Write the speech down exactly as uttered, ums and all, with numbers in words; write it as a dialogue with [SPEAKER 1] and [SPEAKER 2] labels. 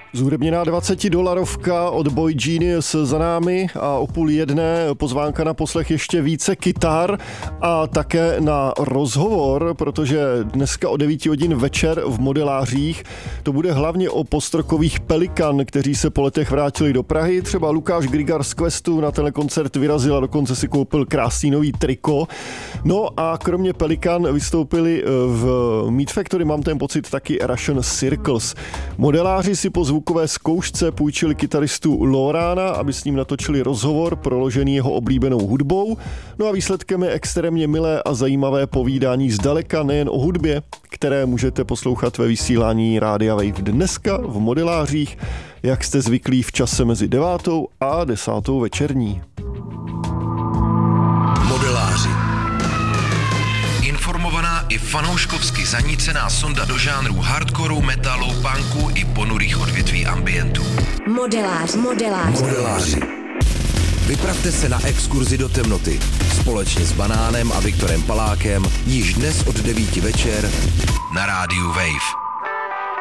[SPEAKER 1] Zhudebněná dvacetidolarovka od Boy Genius za námi a o půl jedné pozvánka na poslech ještě více kytar a také na rozhovor, protože dneska o devíti hodin večer v Modelářích to bude hlavně o postrokových Pelikan, kteří se po letech vrátili do Prahy. Třeba Lukáš Grigar z Questu na tenhle koncert vyrazil a dokonce si koupil krásný nový triko. No a kromě Pelikan vystoupili v Meat Factory, mám ten pocit, taky Russian Circles. Modeláři si po zvukové zkoušce půjčili kytaristu Lorána, aby s ním natočili rozhovor proložený jeho oblíbenou hudbou. No a výsledkem je extrémně milé a zajímavé povídání zdaleka nejen o hudbě, které můžete poslouchat ve vysílání Rádia Wave dneska v Modelářích, jak jste zvyklí v čase mezi devátou a desátou večerní.
[SPEAKER 2] Modeláři. Informovaná i fanouškovsky zanícená sonda do žánrů hardcoreu, metalu, punku i ponurých odvětví ambientu.
[SPEAKER 3] Modelář, modelář.
[SPEAKER 2] Modeláři. Vypravte se na exkurzi do temnoty společně s Banánem a Viktorem Palákem již dnes od devíti večer na rádiu Wave.